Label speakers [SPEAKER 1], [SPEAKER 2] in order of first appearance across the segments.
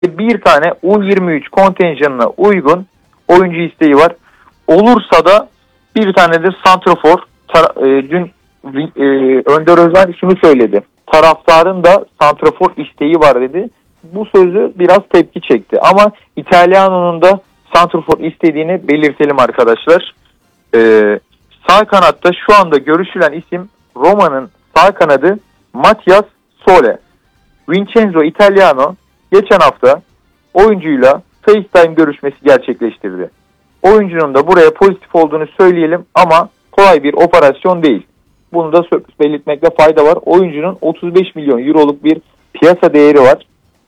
[SPEAKER 1] bir tane U23 kontenjanına uygun oyuncu isteği var. Olursa da bir tane de santrafor. Dün Önder Özen şunu söyledi. Taraftarın da santrafor isteği var dedi. Bu sözü biraz tepki çekti. Ama İtalyano'nun da santrafor istediğini belirtelim arkadaşlar. Sağ kanatta şu anda görüşülen isim Roma'nın sağ kanadı Matias Sole. Vincenzo Italiano geçen hafta oyuncuyla FaceTime görüşmesi gerçekleştirdi. Oyuncunun da buraya pozitif olduğunu söyleyelim ama kolay bir operasyon değil. Bunu da belirtmekte fayda var. Oyuncunun 35 milyon euroluk bir piyasa değeri var.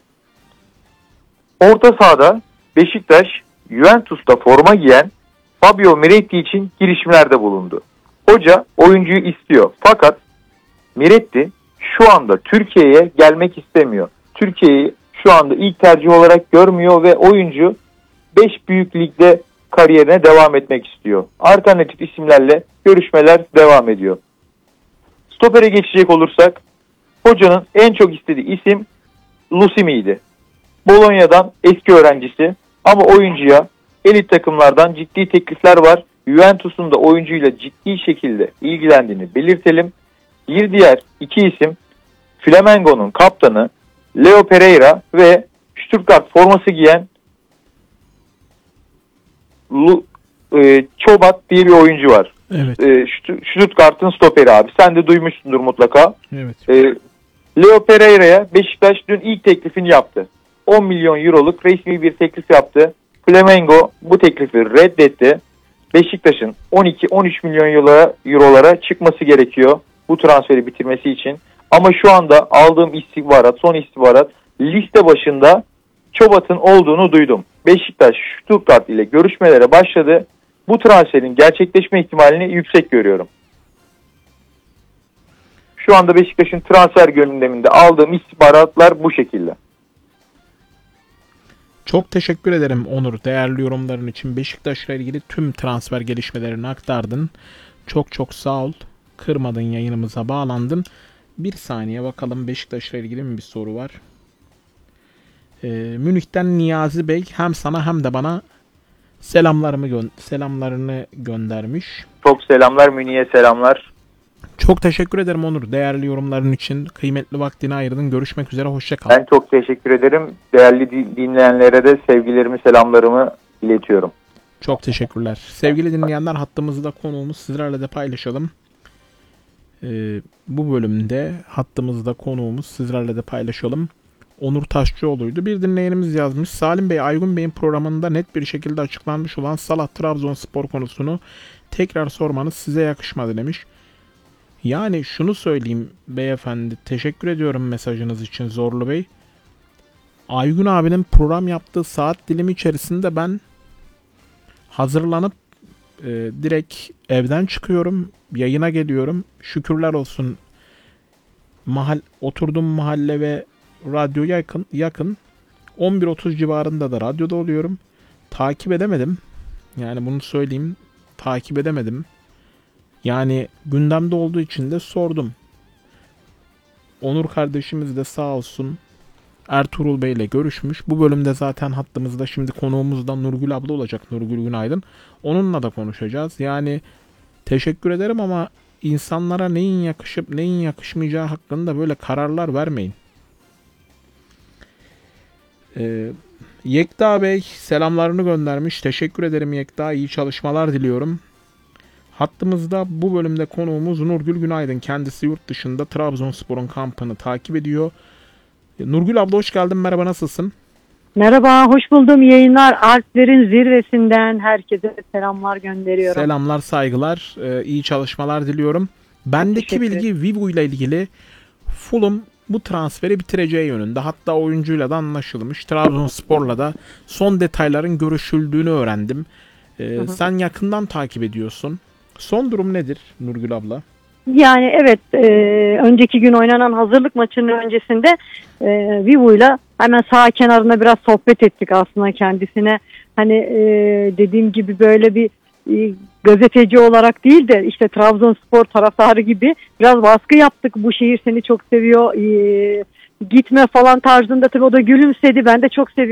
[SPEAKER 1] Orta sahada Beşiktaş, Juventus'ta forma giyen Fabio Miretti için girişimlerde bulundu. Hoca oyuncuyu istiyor. Fakat Miretti şu anda Türkiye'ye gelmek istemiyor. Türkiye'yi şu anda ilk tercih olarak görmüyor ve oyuncu 5 büyük ligde kariyerine devam etmek istiyor. Alternatif isimlerle görüşmeler devam ediyor. Stopere geçecek olursak hocanın en çok istediği isim Lusimi'ydi. Bologna'dan eski öğrencisi ama oyuncuya elit takımlardan ciddi teklifler var. Juventus'un da oyuncuyla ciddi şekilde ilgilendiğini belirtelim. Bir diğer iki isim Flamengo'nun kaptanı Leo Pereira ve Stuttgart forması giyen Çobat diye bir oyuncu var.
[SPEAKER 2] Evet.
[SPEAKER 1] Stuttgart'ın stoperi abi. Sen de duymuşsundur mutlaka.
[SPEAKER 2] Evet.
[SPEAKER 1] Leo Pereira'ya Beşiktaş dün ilk teklifini yaptı. 10 milyon euroluk resmi bir teklif yaptı. Flamengo bu teklifi reddetti. Beşiktaş'ın 12-13 milyon eurolara çıkması gerekiyor bu transferi bitirmesi için. Ama şu anda aldığım son istihbarat liste başında Çobat'ın olduğunu duydum. Beşiktaş Stuttgart ile görüşmelere başladı. Bu transferin gerçekleşme ihtimalini yüksek görüyorum. Şu anda Beşiktaş'ın transfer gündeminde aldığım istihbaratlar bu şekilde.
[SPEAKER 2] Çok teşekkür ederim Onur. Değerli yorumların için Beşiktaş'la ilgili tüm transfer gelişmelerini aktardın. Çok çok sağ ol. Kırmadın, yayınımıza bağlandın. Bir saniye bakalım, Beşiktaş'la ilgili mi bir soru var? Münih'ten Niyazi Bey hem sana hem de bana selamlarını göndermiş.
[SPEAKER 1] Çok selamlar, Münih'e selamlar.
[SPEAKER 2] Çok teşekkür ederim Onur. Değerli yorumların için kıymetli vaktini ayırdın. Görüşmek üzere. Hoşça kal.
[SPEAKER 1] Ben çok teşekkür ederim. Değerli dinleyenlere de sevgilerimi, selamlarımı iletiyorum.
[SPEAKER 2] Çok teşekkürler. Sevgili dinleyenler, hattımızda konuğumuz, sizlerle de paylaşalım. Bu bölümde hattımızda konuğumuz, sizlerle de paylaşalım, Onur Taşçıoğlu'ydu. Bir dinleyenimiz yazmış. Salim Bey, Aygun Bey'in programında net bir şekilde açıklanmış olan Salah Trabzonspor konusunu tekrar sormanız size yakışmadı demiş. Yani şunu söyleyeyim beyefendi, teşekkür ediyorum mesajınız için Zorlu Bey. Aygun abinin program yaptığı saat dilimi içerisinde ben hazırlanıp direkt evden çıkıyorum, yayına geliyorum. Şükürler olsun oturduğum mahalle ve radyo yakın. 11.30 civarında da radyoda oluyorum. Takip edemedim. Yani bunu söyleyeyim, takip edemedim. Yani gündemde olduğu için de sordum. Onur kardeşimiz de sağ olsun Ertuğrul Bey ile görüşmüş. Bu bölümde zaten hattımızda şimdi konuğumuz da Nurgül abla olacak. Nurgül Günaydın. Onunla da konuşacağız. Yani teşekkür ederim ama insanlara neyin yakışıp neyin yakışmayacağı hakkında böyle kararlar vermeyin. Yekta Bey selamlarını göndermiş. Teşekkür ederim Yekta. İyi çalışmalar diliyorum. Hattımızda bu bölümde konuğumuz Nurgül Günaydın. Kendisi yurt dışında Trabzonspor'un kampını takip ediyor. Nurgül abla hoş geldin. Merhaba, nasılsın?
[SPEAKER 3] Merhaba, hoş buldum. Yayınlar Alplerin zirvesinden herkese selamlar gönderiyorum.
[SPEAKER 2] Selamlar, saygılar. İyi çalışmalar diliyorum. Bendeki bilgi Vivo ile ilgili. Fulham bu transferi bitireceği yönünde. Hatta oyuncuyla da anlaşılmış. Trabzonspor'la da son detayların görüşüldüğünü öğrendim. Sen yakından takip ediyorsun. Son durum nedir Nurgül abla?
[SPEAKER 3] Yani evet, önceki gün oynanan hazırlık maçının öncesinde Vivo'yla hemen sağ kenarında biraz sohbet ettik aslında kendisine. Hani dediğim gibi böyle bir gazeteci olarak değil de işte Trabzonspor taraftarı gibi biraz baskı yaptık. Bu şehir seni çok seviyor. gitme falan tarzında tabii o da gülümsedi. Ben de çok seviyorum.